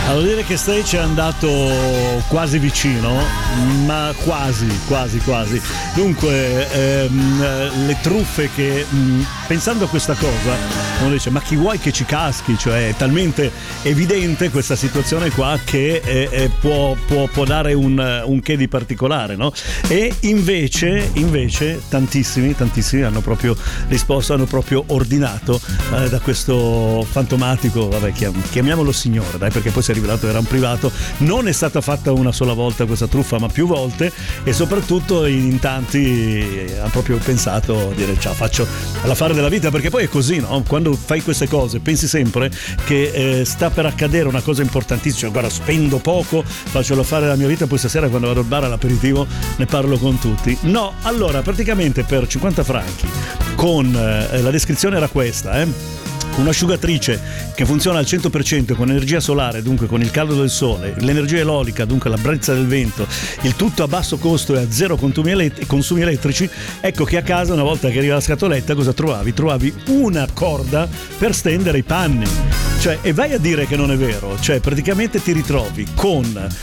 Devo dire che Stay ci è andato quasi vicino, ma quasi. Dunque, le truffe che, pensando a questa cosa, uno dice, ma chi vuoi che ci caschi? Cioè, è talmente evidente questa situazione qua che può dare un che di particolare, no? E invece tantissimi hanno proprio risposto, hanno proprio ordinato da questo fantomatico, vabbè, chiamiamolo signore, dai, perché poi si è rivelato era un privato. Non è stata fatta una sola volta questa truffa, ma più volte, e soprattutto in tanti hanno proprio pensato a dire ciao, faccio l'affare della vita, perché poi è così, no? Quando fai queste cose pensi sempre che sta per accadere una cosa importantissima, guarda, spendo poco, faccio l'affare della mia vita, poi stasera quando vado al bar all'aperitivo ne parlo con tutti. No, allora praticamente per 50 franchi, con la descrizione era questa, un'asciugatrice che funziona al 100% con energia solare, dunque con il caldo del sole, l'energia eolica, dunque la brezza del vento, il tutto a basso costo e a zero consumi elettrici. Ecco che a casa, una volta che arriva la scatoletta, cosa trovavi? Trovavi una corda per stendere i panni. Cioè, e vai a dire che non è vero, cioè praticamente ti ritrovi con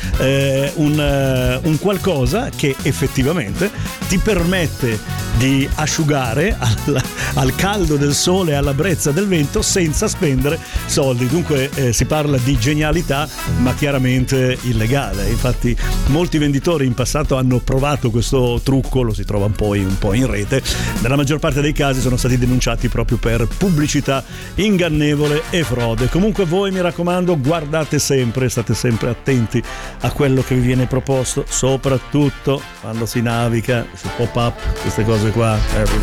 un qualcosa che effettivamente ti permette di asciugare al caldo del sole e alla brezza del vento senza spendere soldi. Dunque si parla di genialità, ma chiaramente illegale. Infatti molti venditori in passato hanno provato questo trucco, lo si trova un po' in rete. Nella maggior parte dei casi sono stati denunciati proprio per pubblicità ingannevole e frode. Comunque voi, mi raccomando, guardate sempre, state sempre attenti a quello che vi viene proposto, soprattutto quando si naviga su pop-up, queste cose qua.